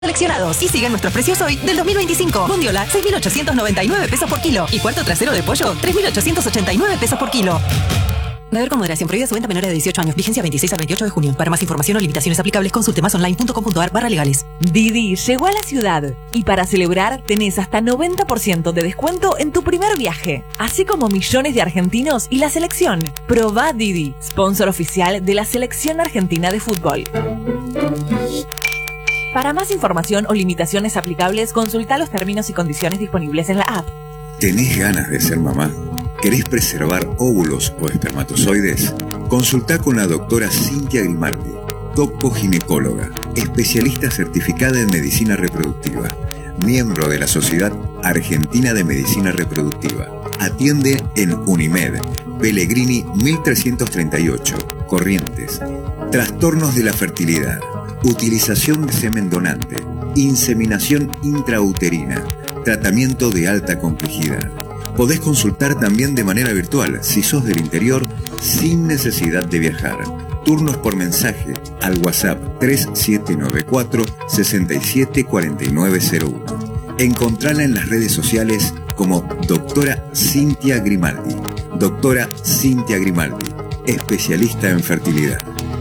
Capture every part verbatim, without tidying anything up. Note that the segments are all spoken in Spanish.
seleccionados y siguen nuestros precios hoy del dos mil veinticinco. Bondiola, seis mil ochocientos noventa y nueve pesos por kilo. Y cuarto trasero de pollo, tres mil ochocientos ochenta y nueve pesos por kilo. Beber con moderación. Prohibida su venta a menores de dieciocho años. Vigencia veintiséis al veintiocho de junio. Para más información o limitaciones aplicables, consulte más online punto com punto a r barra legales. Didi llegó a la ciudad y para celebrar tenés hasta noventa por ciento de descuento en tu primer viaje, así como millones de argentinos y la selección. Probá Didi, sponsor oficial de la selección argentina de fútbol. Para más información o limitaciones aplicables, consulta los términos y condiciones disponibles en la app. ¿Tenés ganas de ser mamá? ¿Querés preservar óvulos o espermatozoides? Consultá con la doctora Cintia Grimaldi, tocoginecóloga, especialista certificada en medicina reproductiva, miembro de la Sociedad Argentina de Medicina Reproductiva. Atiende en Unimed, Pellegrini mil trescientos treinta y ocho, Corrientes. Trastornos de la fertilidad, utilización de semen donante, inseminación intrauterina, tratamiento de alta complejidad. Podés consultar también de manera virtual si sos del interior sin necesidad de viajar. Turnos por mensaje al WhatsApp tres siete nueve cuatro, seis siete cuatro nueve cero uno. Encontrala en las redes sociales como doctora Cintia Grimaldi. Doctora Cintia Grimaldi, especialista en fertilidad.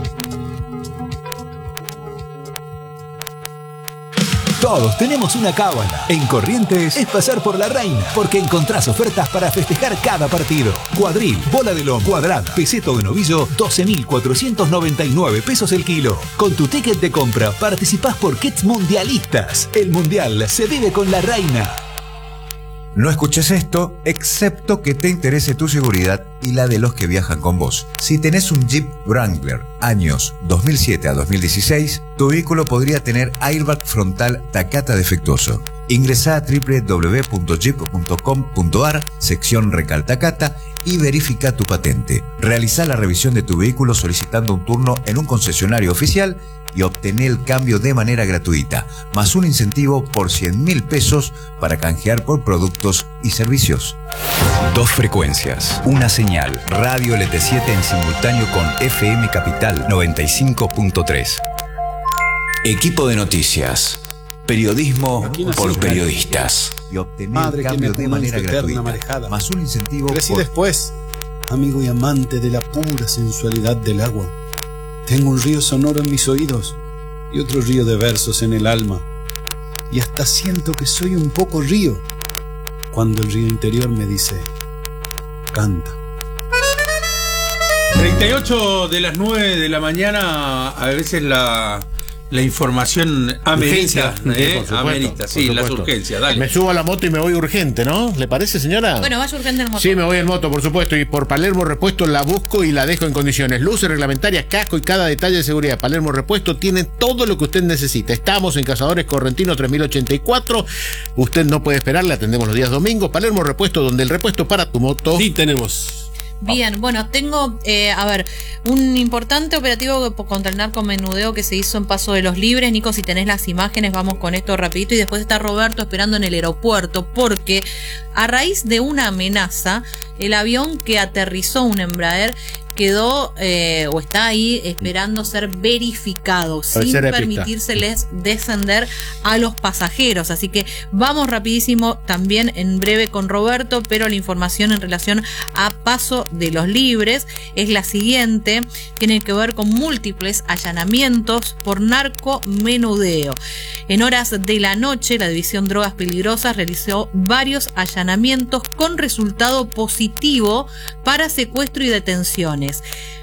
Todos tenemos una cábala. En Corrientes es pasar por la reina, porque encontrás ofertas para festejar cada partido. Cuadril, bola de lomo, cuadrada, peseto de novillo, doce mil cuatrocientos noventa y nueve pesos el kilo. Con tu ticket de compra participás por kits mundialistas. El mundial se vive con la reina. No escuches esto, excepto que te interese tu seguridad y la de los que viajan con vos. Si tenés un Jeep Wrangler años dos mil siete a dos mil dieciséis, tu vehículo podría tener airbag frontal Takata defectuoso. Ingresá a doble u doble u doble u punto jeep punto com punto a r, sección Recal Takata, y verifica tu patente. Realizá la revisión de tu vehículo solicitando un turno en un concesionario oficial y obtener el cambio de manera gratuita, más un incentivo por cien mil pesos para canjear por productos y servicios. Dos frecuencias, una señal, Radio L T siete en simultáneo con F M Capital noventa y cinco punto tres. Equipo de noticias, periodismo por periodistas. Y obtener el cambio de manera gratuita, marejada. más un incentivo Crecí por... después, amigo y amante de la pura sensualidad del agua. Tengo un río sonoro en mis oídos y otro río de versos en el alma. Y hasta siento que soy un poco río cuando el río interior me dice, canta. treinta y ocho de las nueve de la mañana, a veces la... La información amerita, ¿eh? Sí, amerita, sí, las urgencias, dale. Me subo a la moto y me voy urgente, ¿no? ¿Le parece, señora? Bueno, vaya urgente en moto. Sí, me voy en moto, por supuesto, y por Palermo Repuesto la busco y la dejo en condiciones. Luces reglamentarias, casco y cada detalle de seguridad. Palermo Repuesto tiene todo lo que usted necesita. Estamos en Cazadores Correntino tres mil ochenta y cuatro. Usted no puede esperar, le atendemos los días domingos. Palermo Repuesto, donde el repuesto para tu moto. Sí, tenemos. Bien, bueno, tengo, eh, a ver, un importante operativo contra el narcomenudeo que se hizo en Paso de los Libres. Nico, si tenés las imágenes, vamos con esto rapidito. Y después está Roberto esperando en el aeropuerto, porque a raíz de una amenaza, el avión que aterrizó un Embraer quedó eh, o está ahí esperando ser verificado sin permitírseles descender a los pasajeros. Así que vamos rapidísimo también en breve con Roberto, pero la información en relación a Paso de los Libres es la siguiente. Tiene que ver con múltiples allanamientos por narcomenudeo. En horas de la noche, la División Drogas Peligrosas realizó varios allanamientos con resultado positivo para secuestro y detenciones.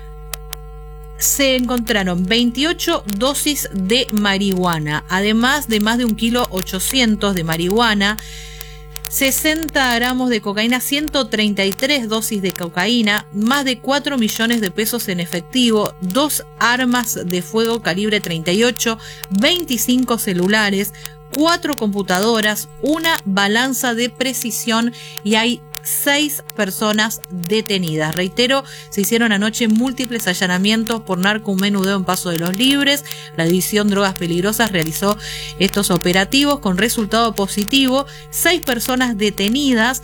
Se encontraron veintiocho dosis de marihuana, además de más de un kilo ochocientos de marihuana, sesenta gramos de cocaína, ciento treinta y tres dosis de cocaína, más de cuatro millones de pesos en efectivo, dos armas de fuego calibre treinta y ocho, veinticinco celulares, cuatro computadoras, una balanza de precisión y hay seis personas detenidas. Reitero, se hicieron anoche múltiples allanamientos por narcomenudeo en Paso de los Libres. La División Drogas Peligrosas realizó estos operativos con resultado positivo. Seis personas detenidas.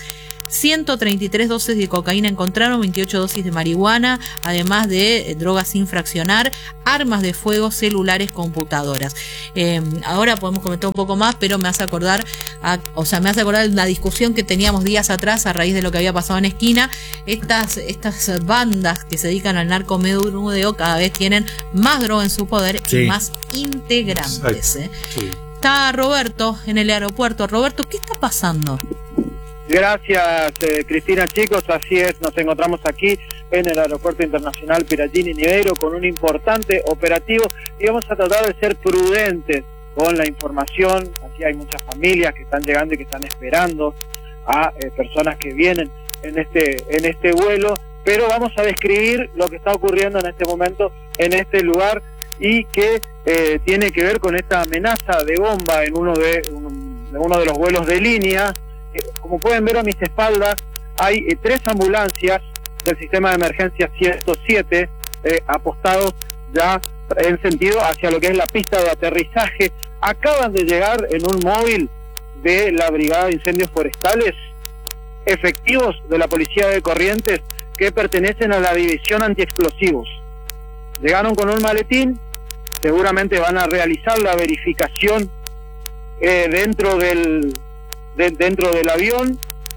ciento treinta y tres dosis de cocaína encontraron, veintiocho dosis de marihuana, además de eh, drogas sin fraccionar, armas de fuego, celulares, computadoras. Eh, ahora podemos comentar un poco más, pero me hace acordar, a, o sea, me hace acordar la discusión que teníamos días atrás a raíz de lo que había pasado en Esquina. Estas, estas bandas que se dedican al narcomenudeo cada vez tienen más droga en su poder, sí, y más integrantes. ¿eh? Sí. Está Roberto en el aeropuerto. Roberto, ¿qué está pasando? Gracias, eh, Cristina, chicos, así es, nos encontramos aquí en el Aeropuerto Internacional Pirallini Niveiro con un importante operativo y vamos a tratar de ser prudentes con la información. Aquí hay muchas familias que están llegando y que están esperando a eh, personas que vienen en este, en este vuelo, pero vamos a describir lo que está ocurriendo en este momento en este lugar y que eh, tiene que ver con esta amenaza de bomba en uno de, un, de uno de los vuelos de línea. Como pueden ver a mis espaldas, hay eh, tres ambulancias del sistema de emergencia ciento siete eh, apostados ya en sentido hacia lo que es la pista de aterrizaje. Acaban de llegar en un móvil de la Brigada de Incendios Forestales efectivos de la Policía de Corrientes que pertenecen a la División Antiexplosivos. Llegaron con un maletín, seguramente van a realizar la verificación eh, dentro del De, dentro del avión.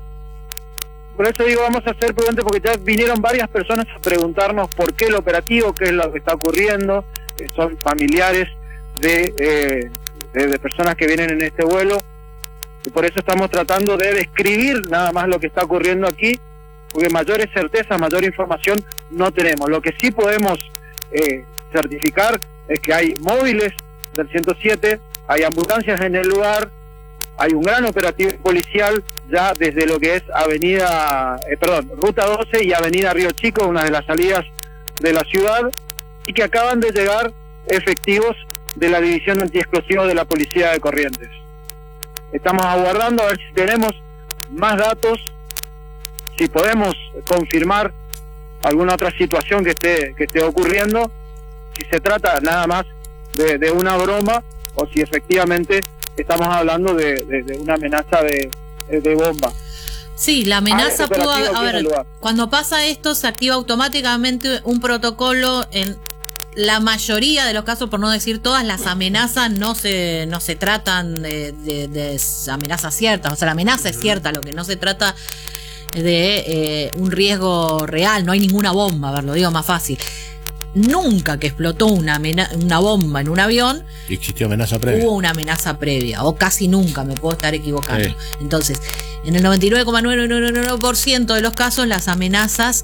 Por eso digo, vamos a ser prudentes porque ya vinieron varias personas a preguntarnos por qué el operativo, qué es lo que está ocurriendo. Eh, son familiares de, eh, de, de personas que vienen en este vuelo y por eso estamos tratando de describir nada más lo que está ocurriendo aquí, porque mayores certezas, mayor información no tenemos. Lo que sí podemos eh, certificar es que hay móviles del ciento siete, hay ambulancias en el lugar, hay un gran operativo policial ya desde lo que es Avenida, eh, perdón, Ruta doce y Avenida Río Chico, una de las salidas de la ciudad, y que acaban de llegar efectivos de la División Antiexplosivos de la Policía de Corrientes. Estamos aguardando a ver si tenemos más datos, si podemos confirmar alguna otra situación que esté, que esté ocurriendo, si se trata nada más de, de una broma o si efectivamente estamos hablando de, de, de una amenaza de, de bomba. Sí, la amenaza pudo haber, a ver, cuando pasa esto se activa automáticamente un protocolo. En la mayoría de los casos, por no decir todas, las amenazas no se no se tratan de, de, de amenazas ciertas, o sea, la amenaza es cierta, lo que no se trata de eh, un riesgo real, no hay ninguna bomba, a ver, lo digo más fácil. Nunca que explotó una, una bomba en un avión existió amenaza previa. Hubo una amenaza previa, o casi nunca, me puedo estar equivocando. Sí. Entonces, en el noventa y nueve coma nueve nueve nueve por ciento de los casos las amenazas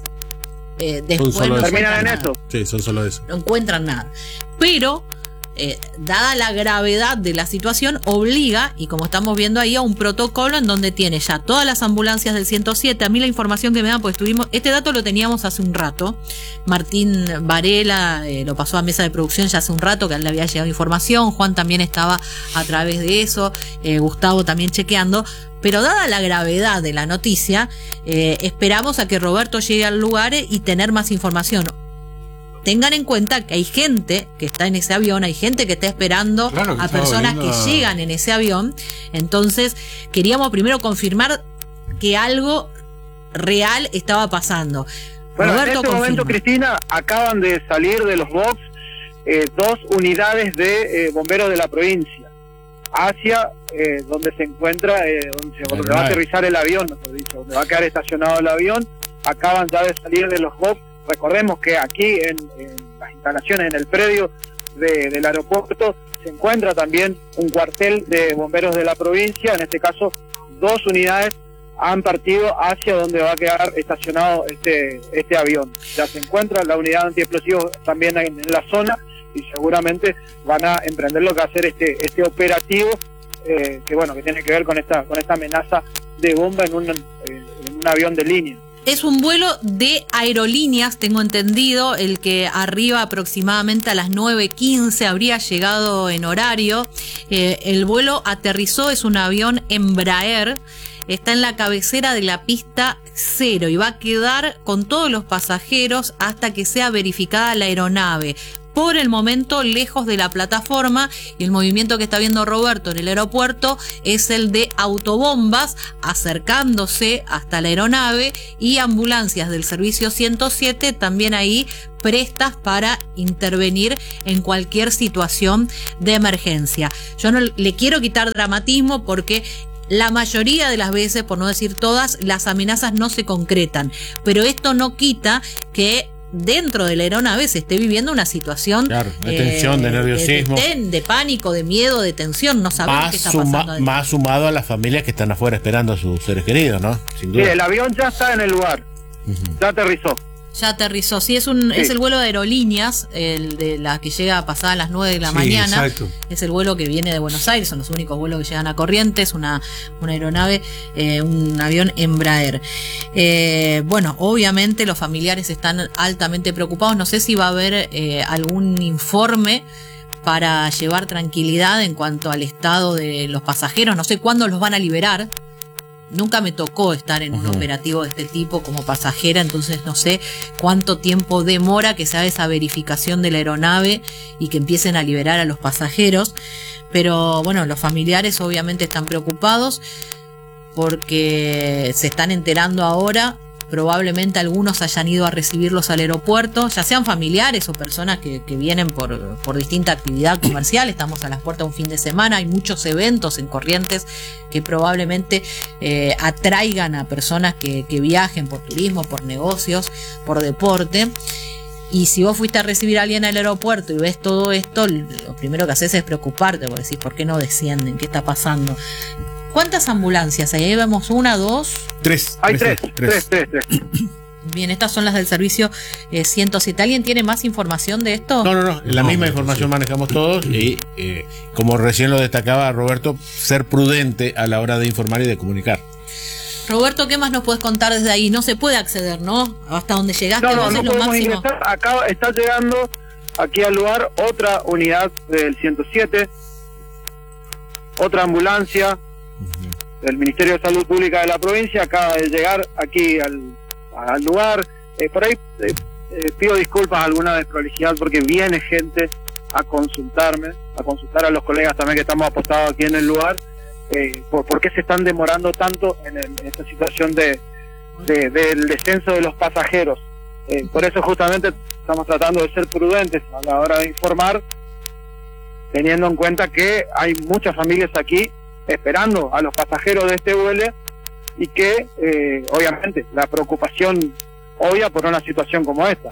eh, después no terminan en eso. Sí, son solo eso. No encuentran nada. Pero Eh, dada la gravedad de la situación, obliga, y como estamos viendo ahí, a un protocolo en donde tiene ya todas las ambulancias del ciento siete. A mí la información que me dan, pues tuvimos, este dato lo teníamos hace un rato, Martín Varela eh, lo pasó a mesa de producción ya hace un rato, que a él le había llegado información, Juan también estaba a través de eso, eh, Gustavo también chequeando, pero dada la gravedad de la noticia, eh, esperamos a que Roberto llegue al lugar y tener más información. Tengan en cuenta que hay gente que está en ese avión, hay gente que está esperando claro, que a personas que a... llegan en ese avión. Entonces, queríamos primero confirmar que algo real estaba pasando. Bueno, Roberto, en este confirma. momento, Cristina, acaban de salir de los box eh, dos unidades de eh, bomberos de la provincia hacia eh, donde se encuentra, eh, donde, se, donde va a aterrizar el avión, mejor dicho, donde va a quedar estacionado el avión. Acaban ya de salir de los box. Recordemos que aquí en, en las instalaciones, en el predio de, del aeropuerto, se encuentra también un cuartel de bomberos de la provincia. En este caso, dos unidades han partido hacia donde va a quedar estacionado este, este avión. Ya se encuentra la unidad antiexplosivos también en, en la zona y seguramente van a emprender lo que va a hacer este, este operativo eh, que bueno que tiene que ver con esta, con esta amenaza de bomba en un, eh, en un avión de línea. Es un vuelo de aerolíneas, tengo entendido, el que arriba aproximadamente a las nueve quince habría llegado en horario. Eh, el vuelo aterrizó, es un avión Embraer, está en la cabecera de la pista cero y va a quedar con todos los pasajeros hasta que sea verificada la aeronave. por el momento lejos de la plataforma, y el movimiento que está viendo Roberto en el aeropuerto es el de autobombas acercándose hasta la aeronave y ambulancias del servicio ciento siete también ahí prestas para intervenir en cualquier situación de emergencia. Yo no le quiero quitar dramatismo porque la mayoría de las veces, por no decir todas, las amenazas no se concretan, pero esto no quita que dentro de la aeronave se esté viviendo una situación claro, de tensión, eh, de nerviosismo, de, de, de pánico, de miedo, de tensión. No sabemos qué está suma, pasando. Más sumado a las familias que están afuera esperando a sus seres queridos, ¿no? Sin duda. Sí, el avión ya está en el lugar, uh-huh. ya aterrizó. Ya aterrizó, sí, es un sí. es el vuelo de Aerolíneas, el de la que llega a pasar a las nueve de la sí, mañana. Exacto. Es el vuelo que viene de Buenos Aires, son los únicos vuelos que llegan a Corrientes, una, una aeronave, eh, un avión Embraer. Eh, bueno, obviamente los familiares están altamente preocupados, no sé si va a haber eh, algún informe para llevar tranquilidad en cuanto al estado de los pasajeros, no sé cuándo los van a liberar. Nunca me tocó estar en un uh-huh. operativo de este tipo como pasajera, entonces no sé cuánto tiempo demora que se haga esa verificación de la aeronave y que empiecen a liberar a los pasajeros. Pero bueno, los familiares obviamente están preocupados porque se están enterando ahora. Probablemente algunos hayan ido a recibirlos al aeropuerto, ya sean familiares o personas que, que vienen por, por distinta actividad comercial. Estamos a las puertas de un fin de semana, hay muchos eventos en Corrientes que probablemente eh, atraigan a personas que, que viajen por turismo, por negocios, por deporte. Y si vos fuiste a recibir a alguien al aeropuerto y ves todo esto, lo primero que haces es preocuparte, porque decís, ¿por qué no descienden? ¿Qué está pasando? ¿Cuántas ambulancias hay? Ahí vemos una, dos... Tres. Hay tres, tres, tres, tres, tres. Bien, estas son las del servicio eh, ciento siete. ¿Alguien tiene más información de esto? No, no, no. La no, misma información sí. manejamos todos y, eh, como recién lo destacaba Roberto, ser prudente a la hora de informar y de comunicar. Roberto, ¿qué más nos puedes contar desde ahí? No se puede acceder, ¿no? Hasta donde llegaste. No, no, no es podemos lo máximo. ingresar. Acá está llegando aquí al lugar otra unidad del ciento siete, otra ambulancia del Ministerio de Salud Pública de la provincia acaba de llegar aquí al, al lugar. Eh, por ahí eh, eh, pido disculpas a alguna desprolijidad porque viene gente a consultarme, a consultar a los colegas también que estamos apostados aquí en el lugar, eh, por, por qué se están demorando tanto en, el, en esta situación de, de del descenso de los pasajeros. Eh, por eso justamente estamos tratando de ser prudentes a la hora de informar, teniendo en cuenta que hay muchas familias aquí esperando a los pasajeros de este vuelo y que eh, obviamente la preocupación obvia por una situación como esta.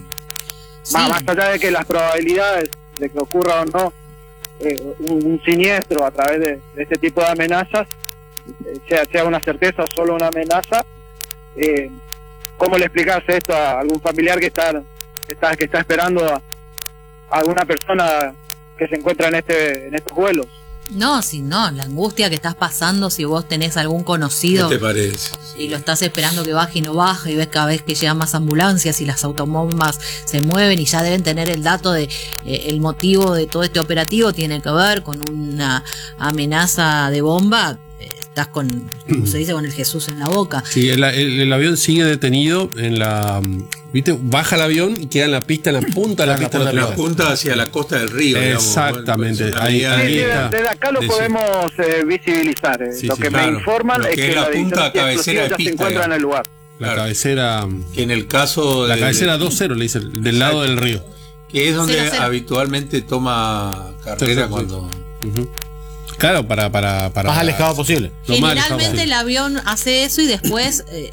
Sí. Más, más allá de que las probabilidades de que ocurra o no eh, un, un siniestro a través de, de este tipo de amenazas, eh, sea, sea una certeza o solo una amenaza, eh, ¿cómo le explicas esto a algún familiar que está, está, que está esperando a, a alguna persona que se encuentra en este en estos vuelos? No, si no, la angustia que estás pasando si vos tenés algún conocido. ¿Qué te parece? Y lo estás esperando que baje y no baja y ves cada vez que llegan más ambulancias y las autobombas se mueven y ya deben tener el dato de eh, el motivo de todo este operativo tiene que ver con una amenaza de bomba. Eh, estás con, como se dice, con el Jesús en la boca. Sí, el, el, el avión sigue detenido en la... ¿Viste? Baja el avión y queda en la pista, en la punta de la, la pista. La, la punta hacia la costa del río. Exactamente. Digamos, ahí, ahí sí, está. Desde acá lo podemos eh, visibilizar. Eh. Sí, lo sí, que claro. me informan lo es que, que, es la, la punta cabecera de ya pista, se encuentra digamos. en el lugar. La claro. cabecera... Que en el caso de... La cabecera dos cero, le dice, del Exacto. lado del río. Que es donde cero, cero. habitualmente toma carrera cero, cuando... Uh-huh. Claro, para, para, para... Más alejado posible. Generalmente el avión hace eso y después eh,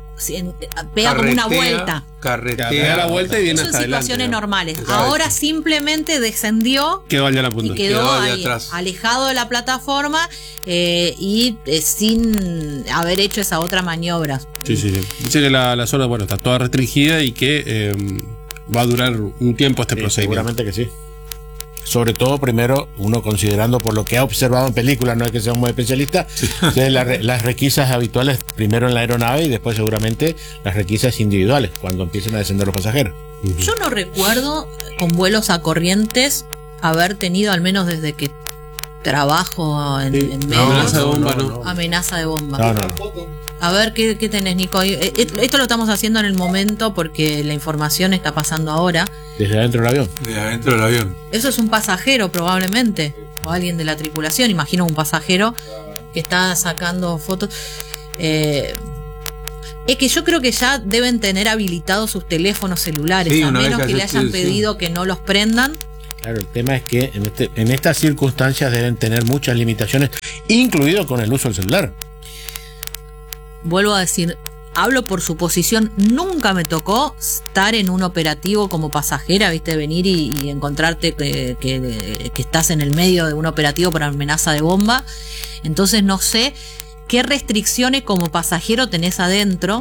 pega como una vuelta. Carretea. Pega la vuelta y viene eso hasta en situaciones adelante, normales. Exacto. Ahora simplemente descendió. Quedó allá la punta. Y quedó, quedó ahí, atrás. alejado de la plataforma eh, y eh, sin haber hecho esa otra maniobra. Sí, sí, sí. Dice que la, la zona, bueno, está toda restringida y que eh, va a durar un tiempo este sí, procedimiento. Seguramente que sí. Sobre todo, primero, uno considerando por lo que ha observado en películas, no es que sea muy especialista, sí. la, las requisas habituales primero en la aeronave y después seguramente las requisas individuales cuando empiecen a descender los pasajeros. Uh-huh. Yo no recuerdo con vuelos a Corrientes haber tenido, al menos desde que trabajo en, Sí. en No, medio. amenaza de bomba, no. Amenaza de bomba. No, no, no. A ver, ¿qué, qué tenés, Nico? Eh, eh, Esto lo estamos haciendo en el momento porque la información está pasando ahora. Desde adentro del avión. De adentro del avión. Eso es un pasajero probablemente, o alguien de la tripulación, imagino un pasajero que está sacando fotos. Eh, es que yo creo que ya deben tener habilitados sus teléfonos celulares, Sí, a una vez menos que que le hayas- hayan sí, sí. pedido que no los prendan. Claro, el tema es que en, este, en estas circunstancias deben tener muchas limitaciones, incluido con el uso del celular. Vuelvo a decir, hablo por suposición, nunca me tocó estar en un operativo como pasajera, viste, venir y, y encontrarte que, que, que estás en el medio de un operativo por amenaza de bomba. Entonces no sé qué restricciones como pasajero tenés adentro.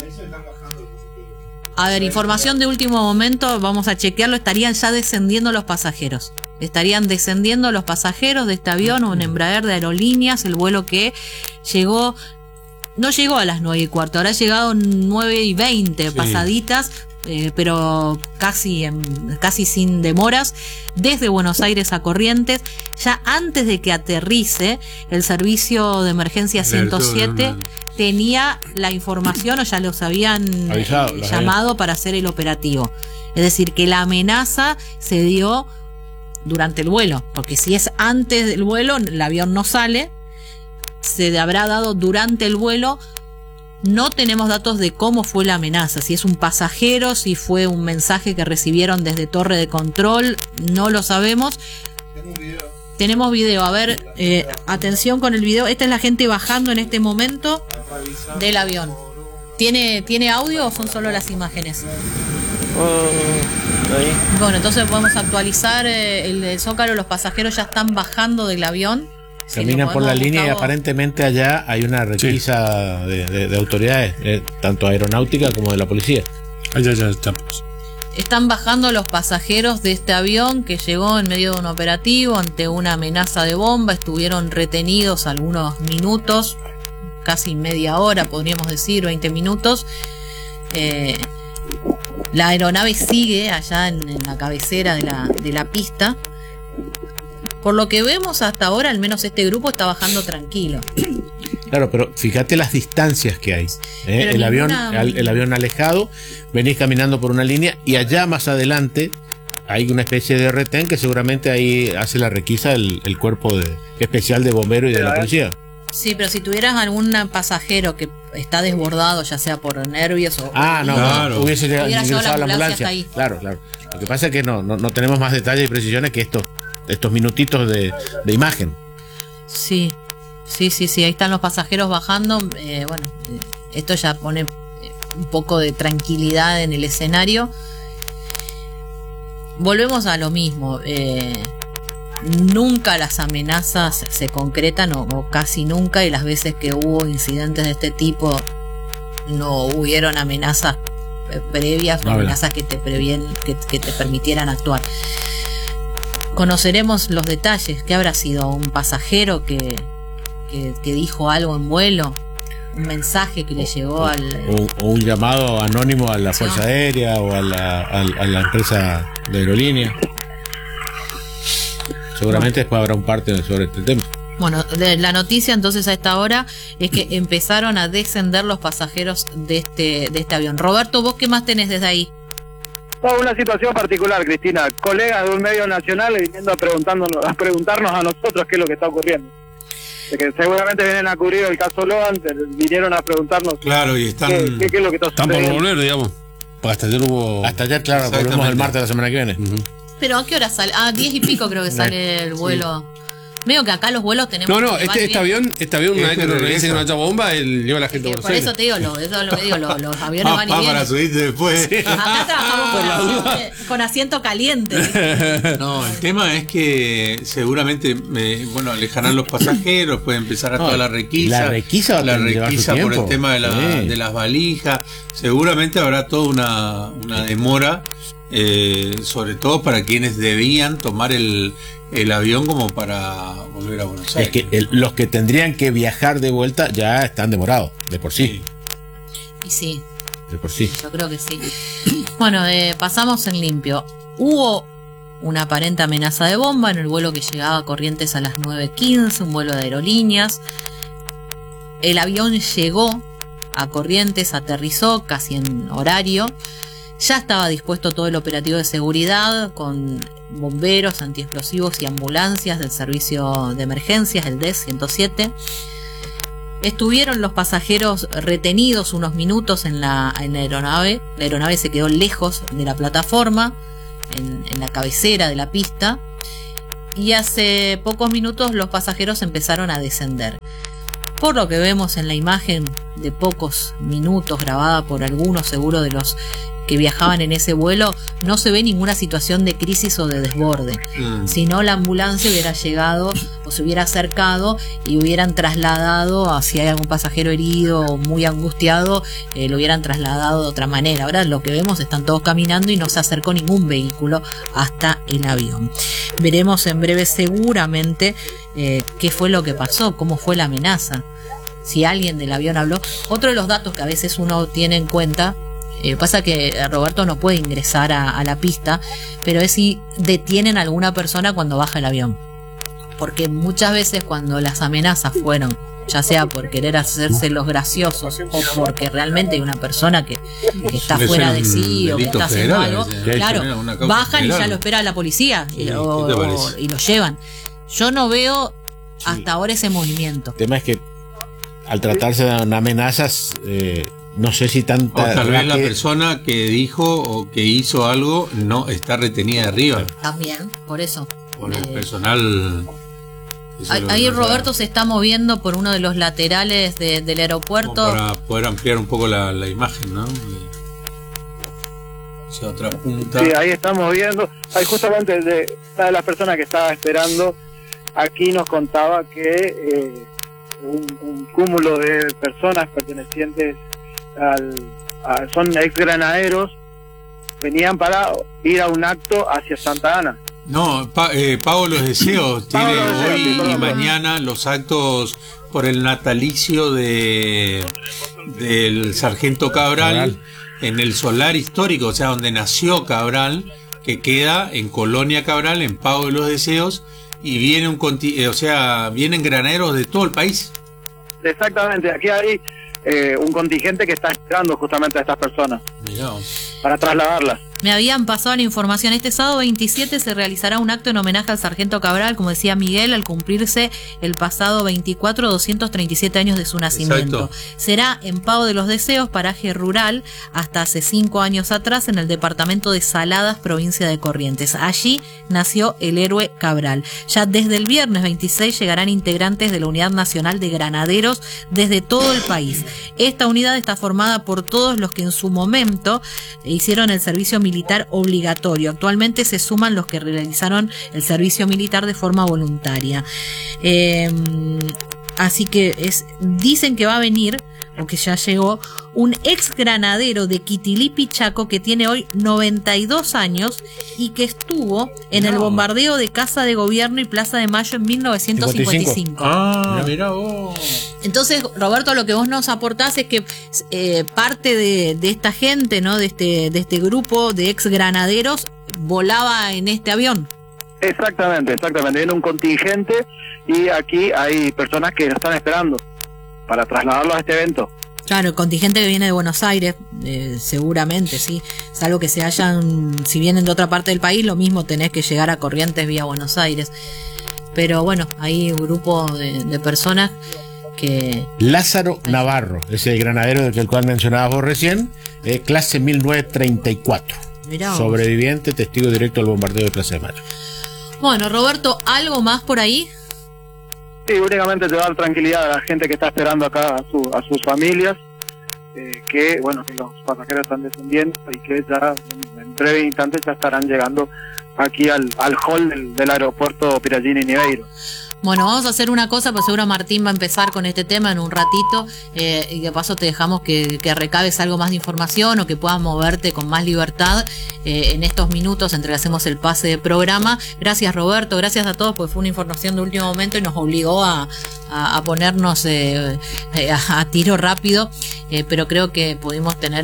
A ver, información de último momento, vamos a chequearlo, estarían ya descendiendo los pasajeros. Estarían descendiendo los pasajeros de este avión, un Embraer de Aerolíneas, el vuelo que llegó, no llegó a las nueve y cuarto, habrá llegado nueve y veinte, Sí. pasaditas, eh, pero casi, en- casi sin demoras, desde Buenos Aires a Corrientes. Ya antes de que aterrice, el servicio de emergencia ciento siete tenía la información o ya los habían Avisado, eh, los llamado para hacer el operativo. Es decir, que la amenaza se dio durante el vuelo, porque si es antes del vuelo, el avión no sale, se habrá dado durante el vuelo. No tenemos datos de cómo fue la amenaza, si es un pasajero, si fue un mensaje que recibieron desde torre de control, no lo sabemos. Tenemos video, a ver, eh, atención con el video. Esta es la gente bajando en este momento del avión. ¿Tiene, ¿tiene audio o son solo las imágenes? Bueno, entonces podemos actualizar eh, el, el Zócalo. Los pasajeros ya están bajando del avión. Si Caminan lo por la podemos, línea y Gustavo. aparentemente allá hay una requisa de, de- de autoridades, eh, tanto aeronáutica como de la policía. Allá ya estamos. Están bajando los pasajeros de este avión que llegó en medio de un operativo ante una amenaza de bomba. Estuvieron retenidos algunos minutos, casi media hora, podríamos decir, veinte minutos. Eh, la aeronave sigue allá en, en la cabecera de la, de la pista. Por lo que vemos hasta ahora, al menos este grupo está bajando tranquilo. Claro, pero fíjate las distancias que hay. ¿eh? Pero El avión, ninguna- al- el avión alejado, venís caminando por una línea y allá más adelante hay una especie de retén que seguramente ahí hace la requisa el, el cuerpo de, especial de bomberos y de la policía. Sí, pero si tuvieras algún pasajero que está desbordado, ya sea por nervios o... Ah, no, Claro. no, hubiese Hubiera llegado ingresado la la ambulancia ambulancia. hasta ahí. Claro, claro. Lo que pasa es que no, no, no tenemos más detalles y precisiones que estos, estos minutitos de, de imagen. Sí, sí, sí, sí, ahí están los pasajeros bajando. Eh, bueno, eh, esto ya pone eh, un poco de tranquilidad en el escenario. Volvemos a lo mismo. eh, nunca las amenazas se concretan, o, o casi nunca, y las veces que hubo incidentes de este tipo no hubieron amenazas eh, previas, o No, amenazas que te previen, que, que te permitieran actuar. Conoceremos los detalles. ¿Qué habrá sido? ¿Un pasajero que, que, que dijo algo en vuelo? ¿Un mensaje que le llegó al...? O, o un llamado anónimo a la Sí. Fuerza Aérea o a la, a, a la empresa de aerolínea. Seguramente después habrá un parte sobre este tema. Bueno, de la noticia entonces a esta hora es que empezaron a descender los pasajeros de este, de este avión. Roberto, ¿vos qué más tenés desde ahí? No, una situación particular, Cristina. Colegas de un medio nacional viniendo a, preguntándonos, a preguntarnos a nosotros qué es lo que está ocurriendo. De que seguramente vienen a cubrir el caso Loan, te- vinieron a preguntarnos Claro, y están. qué, qué- qué es lo que está Están por sucediendo. volver, digamos. Porque hasta ayer hubo. Hasta allá, claro, Exactamente. volvemos el martes de la semana que viene. Ujú. ¿Pero a qué hora sale? Ah, diez y pico creo que sale el vuelo. Veo que acá los vuelos tenemos... No, no, que van este, este bien. avión, este avión, una vez Este que nos regresa. revisen que no haya bomba, él lleva a la gente a Que Buenos por eso Aires. te digo, lo, eso es lo que digo, lo- los aviones Ah, van y pa, vienen. para subirte después. Acá trabajamos con, asiento, con asiento caliente. No, el tema es que seguramente, eh, bueno, alejarán los pasajeros, puede empezar a No, toda la requisa. la requisa va a la tener que llevar su requisa por el tiempo. tema de, la- Sí. de las valijas. Seguramente habrá toda una, una demora, eh, sobre todo para quienes debían tomar el, el avión como para volver a Buenos Aires. Es que el- los que tendrían que viajar de vuelta ya están demorados, de por sí. Y sí, De por sí. yo creo que sí. Bueno, eh, pasamos en limpio. Hubo una aparente amenaza de bomba en el vuelo que llegaba a Corrientes a las nueve quince, un vuelo de aerolíneas. El avión llegó a Corrientes, aterrizó casi en horario. Ya estaba dispuesto todo el operativo de seguridad con bomberos, antiexplosivos y ambulancias del servicio de emergencias, el D E S ciento siete. Estuvieron los pasajeros retenidos unos minutos en la, en la aeronave. La aeronave se quedó lejos de la plataforma, en, en la cabecera de la pista. Y hace pocos minutos los pasajeros empezaron a descender. Por lo que vemos en la imagen de pocos minutos grabada por algunos seguro de los que viajaban en ese vuelo, no se ve ninguna situación de crisis o de desborde. Mm. Si no, la ambulancia hubiera llegado o se hubiera acercado y hubieran trasladado, a, si hay algún pasajero herido o muy angustiado, eh, lo hubieran trasladado de otra manera. Ahora lo que vemos, están todos caminando y no se acercó ningún vehículo hasta el avión. Veremos en breve seguramente eh, qué fue lo que pasó, cómo fue la amenaza, si alguien del avión habló. Otro de los datos que a veces uno tiene en cuenta, Eh, pasa que Roberto no puede ingresar a, a la pista, pero es si detienen a alguna persona cuando baja el avión. Porque muchas veces cuando las amenazas fueron, ya sea por querer hacerse los graciosos o porque realmente hay una persona que, que está fuera de sí o que está haciendo algo, claro, bajan y ya lo espera la policía y, o, o, y lo llevan. Yo no veo hasta ahora ese movimiento. El tema es que al tratarse de amenazas, eh, no sé si tanta... O tal vez la persona que dijo o que hizo algo no está retenida arriba. También, por eso. Por el eh, personal... Ahí, ahí Roberto se está moviendo por uno de los laterales de, del aeropuerto. Como para poder ampliar un poco la, la imagen, ¿no? Hacia otra punta. Sí, ahí estamos viendo. Ahí justamente de, una de las personas que estaba esperando aquí nos contaba que eh, un, un cúmulo de personas pertenecientes Al, a, son ex granaderos, venían para ir a un acto hacia Santa Ana. No, pa, eh, Pago los Deseos tiene los hoy deseos, sí, perdón, y mañana perdón. los actos por el natalicio de del sargento Cabral, Cabral en el solar histórico, o sea, donde nació Cabral, que queda en Colonia Cabral, en Pago de los Deseos, y viene un o sea, vienen granaderos de todo el país. Exactamente, aquí hay Eh, un contingente que está esperando justamente a estas personas. Mirá. Para trasladarlas. Me habían pasado la información. Este sábado veintisiete se realizará un acto en homenaje al sargento Cabral, como decía Miguel, al cumplirse el pasado veinticuatro, doscientos treinta y siete años de su nacimiento. Exacto. Será en Pago de los Deseos, paraje rural, hasta hace cinco años atrás, en el departamento de Saladas, provincia de Corrientes. Allí nació el héroe Cabral. Ya desde el viernes veintiséis llegarán integrantes de la Unidad Nacional de Granaderos desde todo el país. Esta unidad está formada por todos los que en su momento hicieron el servicio militar obligatorio. Actualmente se suman los que realizaron el servicio militar de forma voluntaria. Eh, así que es, dicen que va a venir, o que ya llegó, un ex granadero de Quitilí, Chaco, que tiene hoy noventa y dos años y que estuvo en no. el bombardeo de Casa de Gobierno y Plaza de Mayo en mil novecientos cincuenta y cinco. Ah, mirá vos. Entonces, Roberto, lo que vos nos aportás es que eh, parte de, de esta gente, ¿no? De este, de este grupo de ex granaderos volaba en este avión. Exactamente, exactamente. Viene un contingente y aquí hay personas que lo están esperando para trasladarlos a este evento. Claro, el contingente que viene de Buenos Aires, eh, seguramente, sí. Salvo que se hayan, si vienen de otra parte del país, lo mismo tenés que llegar a Corrientes vía Buenos Aires. Pero bueno, hay un grupo de, de personas que... Lázaro Navarro, ese granadero del cual mencionabas vos recién, eh, clase mil novecientos treinta y cuatro. Mirá vos. Sobreviviente, testigo directo al bombardeo de Plaza de Mayo. Bueno, Roberto, ¿algo más por ahí? Sí, únicamente te va a dar tranquilidad a la gente que está esperando acá a, su, a sus familias, eh, que bueno, que los pasajeros están descendiendo y que ya en breve instantes ya estarán llegando aquí al, al hall del, del aeropuerto Pirallini Niveiro. Bueno, vamos a hacer una cosa, pues seguro Martín va a empezar con este tema en un ratito, eh, y de paso te dejamos que, que recabes algo más de información o que puedas moverte con más libertad eh, en estos minutos entre que hacemos el pase de programa. Gracias, Roberto, gracias a todos, porque fue una información de último momento y nos obligó a, a, a ponernos eh, a, a tiro rápido, eh, pero creo que pudimos tener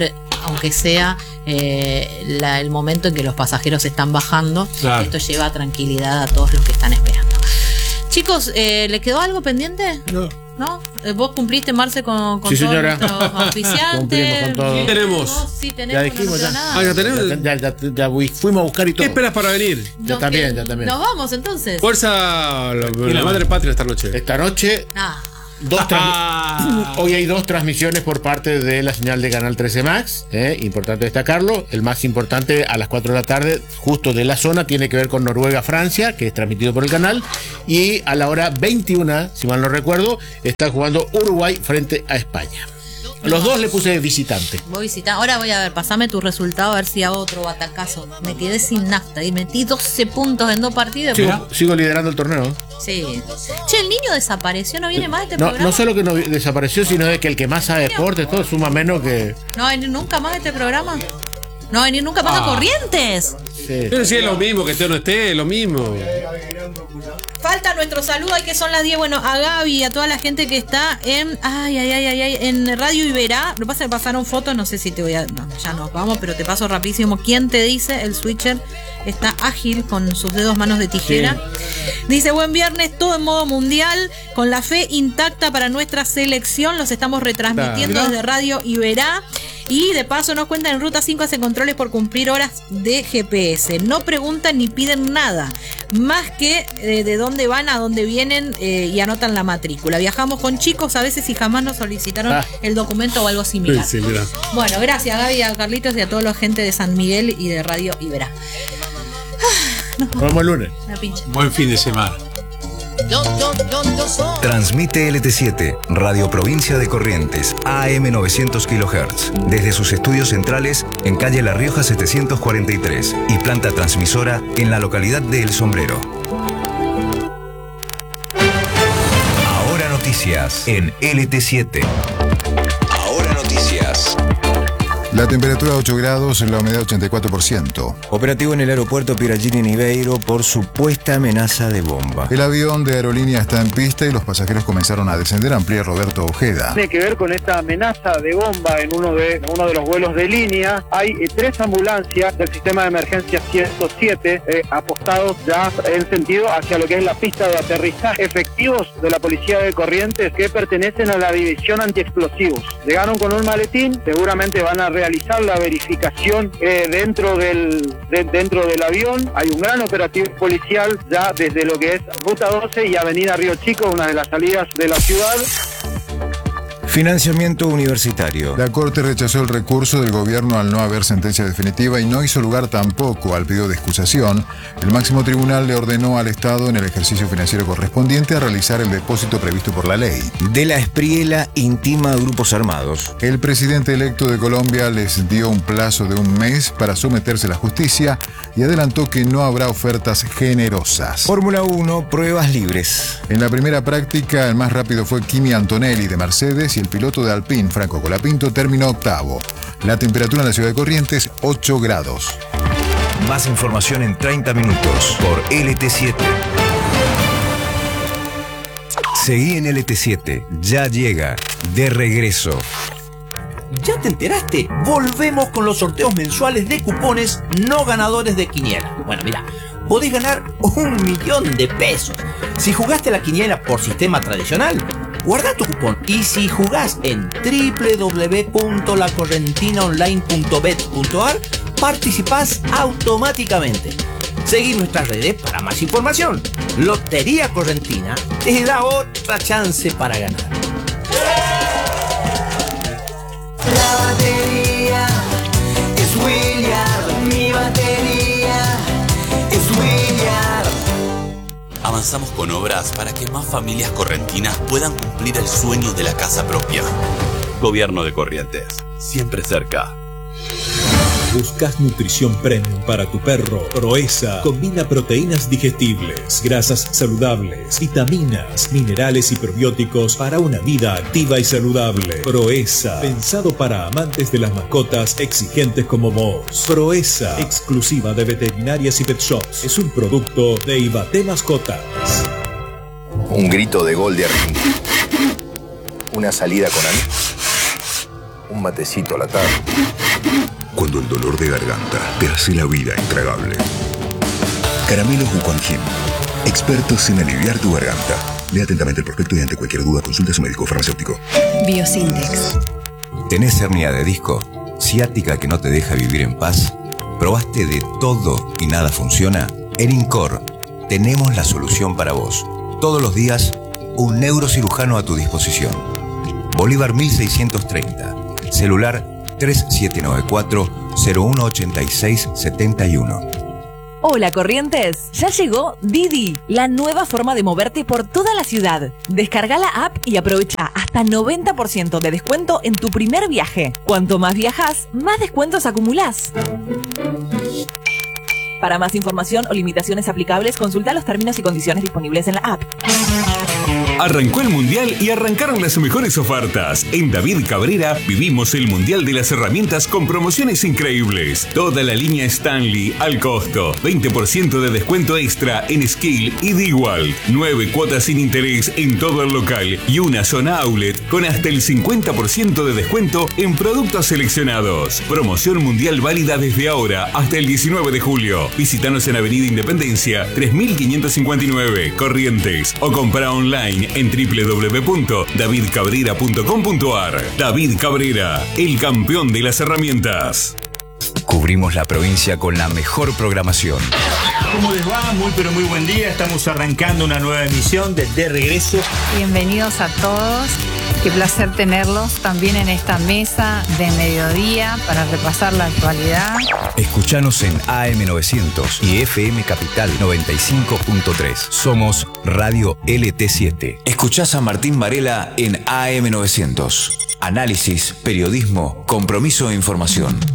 aunque sea eh, la, el momento en que los pasajeros están bajando. Claro. Esto lleva tranquilidad a todos los que están esperando. Chicos, eh, ¿le quedó algo pendiente? No. ¿No? ¿Vos cumpliste, Marce, con, con sí, todos señora. nuestros auspiciantes? Cumplimos con todo. Sí, tenemos. No, sí, tenemos. Ya dijimos, no ya. nada. Ah, ya tenemos. Ya, ya, ya, ya fuimos a buscar y todo. ¿Qué esperas para venir? Ya Nos también, qued- ya también. Nos vamos entonces. Fuerza la, la madre patria esta noche. Esta noche, Ah. dos transmi- hoy hay dos transmisiones por parte de la señal de Canal trece Max. Eh, importante destacarlo. El más importante a las cuatro de la tarde, justo de la zona, tiene que ver con Noruega-Francia, que es transmitido por el canal. Y a la hora veintiuna, si mal no recuerdo, está jugando Uruguay frente a España. Los dos le puse visitante. Voy a visitar. Ahora voy a ver, pasame tu resultado a ver si hago otro batacazo. Me quedé sin nafta y metí doce puntos en dos partidos. Sí, pero- sigo liderando el torneo. Sí. Che, el niño desapareció, no viene más este No, programa. no solo que no desapareció, sino de que el que más sabe deportes, todo suma menos que. No va a venir nunca más este programa. No va a venir nunca más Ah. a Corrientes. Sí. Pero si es lo mismo, que esté o no esté, es lo mismo. Falta nuestro saludo, ahí que son las diez. Bueno, a Gaby y a toda la gente que está en. Ay, ay, ay, ay, ay. En Radio Iberá. Lo que pasa es que pasaron fotos, no sé si te voy a. No, ya nos vamos, pero te paso rapidísimo. ¿Quién te dice? El switcher está ágil con sus dedos manos de tijera. Sí. Dice: buen viernes, todo en modo mundial, con la fe intacta para nuestra selección. Los estamos retransmitiendo Claro. desde Radio Iberá. Y de paso nos cuentan, en Ruta cinco hacen controles por cumplir horas de G P S. No preguntan ni piden nada, más que eh, de dónde van, a dónde vienen eh, y anotan la matrícula. Viajamos con chicos a veces y jamás nos solicitaron Ah. el documento o algo similar. Sí, sí, mira. Bueno, gracias Gaby, a Carlitos y a toda la gente de San Miguel y de Radio Iberá. Nos vemos el lunes. Una pincha. Buen fin de semana. Transmite L T siete, Radio Provincia de Corrientes, A M novecientos kilohertz, desde sus estudios centrales en calle La Rioja setecientos cuarenta y tres y planta transmisora en la localidad de El Sombrero. Ahora noticias en L T siete. Ahora noticias. La temperatura ocho grados, la humedad ochenta y cuatro por ciento. Operativo en el aeropuerto Piragini Niveiro por supuesta amenaza de bomba. El avión de aerolínea está en pista y los pasajeros comenzaron a descender, amplía Roberto Ojeda. Tiene que ver con esta amenaza de bomba en uno de, uno de los vuelos de línea. Hay eh, tres ambulancias del sistema de emergencia ciento siete eh, apostados ya en sentido hacia lo que es la pista de aterrizaje. Efectivos de la policía de Corrientes que pertenecen a la división antiexplosivos. Llegaron con un maletín, seguramente van a realizar la verificación eh, dentro del de, dentro del avión. Hay un gran operativo policial ya desde lo que es Ruta doce y Avenida Río Chico, una de las salidas de la ciudad. Financiamiento universitario. La Corte rechazó el recurso del gobierno al no haber sentencia definitiva y no hizo lugar tampoco al pedido de excusación. El máximo tribunal le ordenó al Estado, en el ejercicio financiero correspondiente, a realizar el depósito previsto por la ley. De la Espriela intima a grupos armados. El presidente electo de Colombia les dio un plazo de un mes para someterse a la justicia y adelantó que no habrá ofertas generosas. Fórmula uno, pruebas libres. En la primera práctica, el más rápido fue Kimi Antonelli de Mercedes y el piloto de Alpine, Franco Colapinto, terminó octavo. La temperatura en la ciudad de Corrientes, ocho grados. Más información en treinta minutos por L T siete. Seguí en L T siete, ya llega, de regreso. ¿Ya te enteraste? Volvemos con los sorteos mensuales de cupones no ganadores de quiniela. Bueno, mira, podés ganar un millón de pesos. Si jugaste la quiniela por sistema tradicional, guarda tu cupón. Y si jugás en doble u doble u doble u punto la correntina online punto bet punto a r, participás automáticamente. Seguí nuestras redes para más información. Lotería Correntina te da otra chance para ganar. La batería es William, mi batería es William. Avanzamos con obras para que más familias correntinas puedan cumplir el sueño de la casa propia. Gobierno de Corrientes, siempre cerca. ¿Buscas nutrición premium para tu perro? Proeza combina proteínas digestibles, grasas saludables, vitaminas, minerales y probióticos para una vida activa y saludable. Proeza, pensado para amantes de las mascotas exigentes como vos. Proeza, exclusiva de veterinarias y pet shops. Es un producto de Ibate Mascotas. Un grito de gol de Argentina. Una salida con amigos. Un matecito a la tarde. Cuando el dolor de garganta te hace la vida intragable. Caramelos Wuquanjin, expertos en aliviar tu garganta. Lea atentamente el prospecto y ante cualquier duda consulte a su médico farmacéutico. Biosintex. ¿Tenés hernia de disco? ¿Ciática que no te deja vivir en paz? ¿Probaste de todo y nada funciona? En Incor tenemos la solución para vos. Todos los días, un neurocirujano a tu disposición. Bolívar mil seiscientos treinta. Celular tres siete nueve cuatro cero uno ocho seis siete uno. Hola Corrientes, ya llegó Didi, la nueva forma de moverte por toda la ciudad. Descarga la app y aprovecha hasta noventa por ciento de descuento en tu primer viaje. Cuanto más viajas, más descuentos acumulás. Para más información o limitaciones aplicables, consulta los términos y condiciones disponibles en la app. Arrancó el Mundial y arrancaron las mejores ofertas. En David Cabrera vivimos el Mundial de las herramientas con promociones increíbles. Toda la línea Stanley al costo. veinte por ciento de descuento extra en Skill y DeWalt. nueve cuotas sin interés en todo el local y una zona outlet con hasta el cincuenta por ciento de descuento en productos seleccionados. Promoción mundial válida desde ahora hasta el diecinueve de julio. Visítanos en Avenida Independencia tres mil quinientos cincuenta y nueve, Corrientes, o compra online en doble u doble u doble u punto david cabrera punto com punto a r. David Cabrera, el campeón de las herramientas. Cubrimos la provincia con la mejor programación. ¿Cómo les va? Muy pero muy buen día. Estamos arrancando una nueva emisión de De Regreso. Bienvenidos a todos. Qué placer tenerlos también en esta mesa de mediodía para repasar la actualidad. Escuchanos en A M novecientos y F M Capital noventa y cinco punto tres. Somos Radio L T siete. Escuchás a Martín Varela en A M novecientos. Análisis, periodismo, compromiso e información.